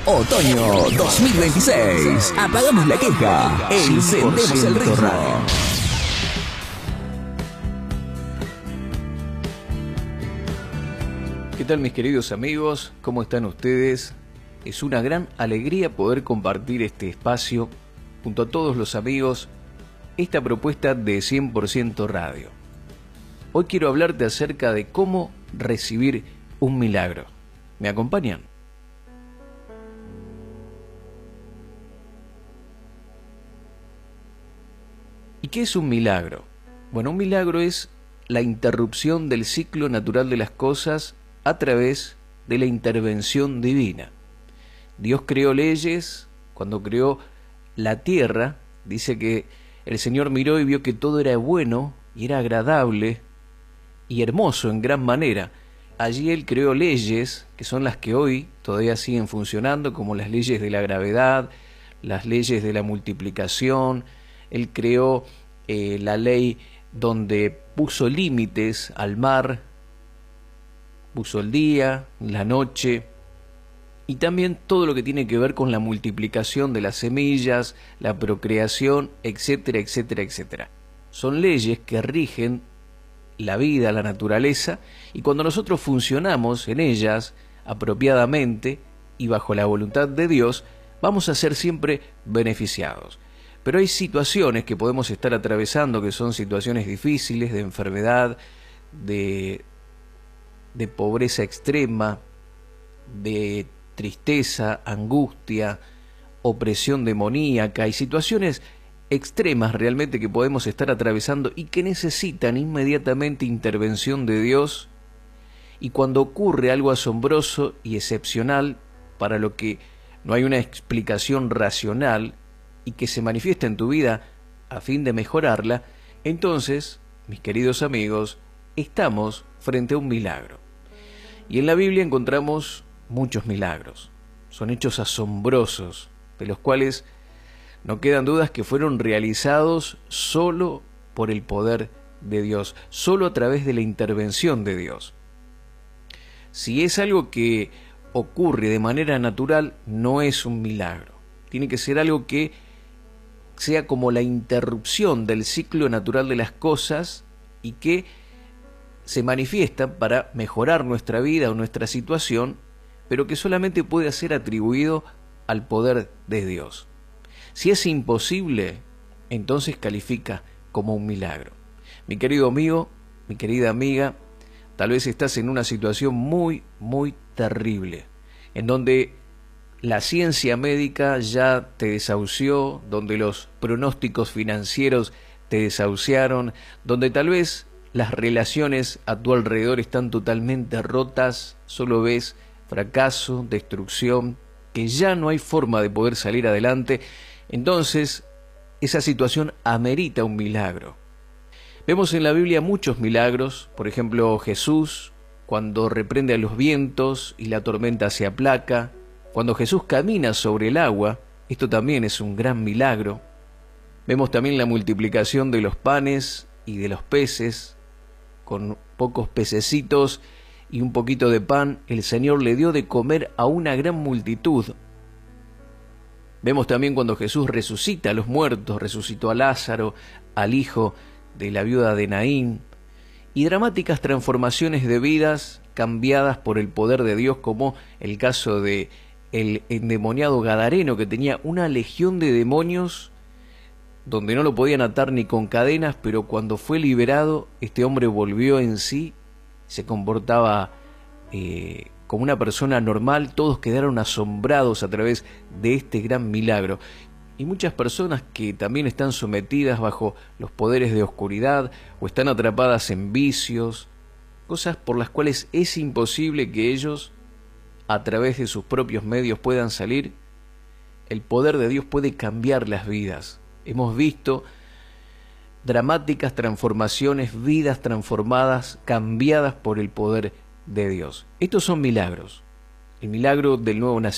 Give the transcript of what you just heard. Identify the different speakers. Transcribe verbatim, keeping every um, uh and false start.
Speaker 1: Otoño dos mil veintiséis. Apagamos la queja. Encendemos el ritmo.
Speaker 2: ¿Qué tal, mis queridos amigos? ¿Cómo están ustedes? Es una gran alegría poder compartir este espacio junto a todos los amigos, esta propuesta de cien por ciento Radio. Hoy quiero hablarte acerca de cómo recibir un milagro. ¿Me acompañan? ¿Y qué es un milagro? Bueno, un milagro es la interrupción del ciclo natural de las cosas a través de la intervención divina. Dios creó leyes. Cuando creó la tierra, dice que el Señor miró y vio que todo era bueno y era agradable y hermoso en gran manera. Allí Él creó leyes que son las que hoy todavía siguen funcionando, como las leyes de la gravedad, las leyes de la multiplicación. Él creó eh, la ley donde puso límites al mar, puso el día, la noche, y también todo lo que tiene que ver con la multiplicación de las semillas, la procreación, etcétera, etcétera, etcétera. Son leyes que rigen la vida, la naturaleza, y cuando nosotros funcionamos en ellas apropiadamente y bajo la voluntad de Dios, vamos a ser siempre beneficiados. Pero hay situaciones que podemos estar atravesando que son situaciones difíciles, de enfermedad, de, de pobreza extrema, de tristeza, angustia, opresión demoníaca, y situaciones extremas realmente que podemos estar atravesando y que necesitan inmediatamente intervención de Dios. Y cuando ocurre algo asombroso y excepcional para lo que no hay una explicación racional y que se manifiesta en tu vida a fin de mejorarla, entonces, mis queridos amigos, estamos frente a un milagro. Y en la Biblia encontramos muchos milagros. Son hechos asombrosos, de los cuales no quedan dudas que fueron realizados solo por el poder de Dios, solo a través de la intervención de Dios. Si es algo que ocurre de manera natural, no es un milagro. Tiene que ser algo que sea como la interrupción del ciclo natural de las cosas y que se manifiesta para mejorar nuestra vida o nuestra situación, pero que solamente puede ser atribuido al poder de Dios. Si es imposible, entonces califica como un milagro. Mi querido amigo, mi querida amiga, tal vez estás en una situación muy, muy terrible, en donde la ciencia médica ya te desahució, donde los pronósticos financieros te desahuciaron, donde tal vez las relaciones a tu alrededor están totalmente rotas, solo ves fracaso, destrucción, que ya no hay forma de poder salir adelante. Entonces, esa situación amerita un milagro. Vemos en la Biblia muchos milagros, por ejemplo, Jesús, cuando reprende a los vientos y la tormenta se aplaca, cuando Jesús camina sobre el agua, esto también es un gran milagro. Vemos también la multiplicación de los panes y de los peces. Con pocos pececitos y un poquito de pan, el Señor le dio de comer a una gran multitud. Vemos también cuando Jesús resucita a los muertos, resucitó a Lázaro, al hijo de la viuda de Naín, y dramáticas transformaciones de vidas cambiadas por el poder de Dios, como el caso de el endemoniado gadareno, que tenía una legión de demonios donde no lo podían atar ni con cadenas, pero cuando fue liberado, este hombre volvió en sí, se comportaba eh, como una persona normal. Todos quedaron asombrados a través de este gran milagro. Y muchas personas que también están sometidas bajo los poderes de oscuridad o están atrapadas en vicios, cosas por las cuales es imposible que ellos, a través de sus propios medios, puedan salir. El poder de Dios puede cambiar las vidas. Hemos visto dramáticas transformaciones, vidas transformadas, cambiadas por el poder de Dios. Estos son milagros. El milagro del nuevo nacimiento.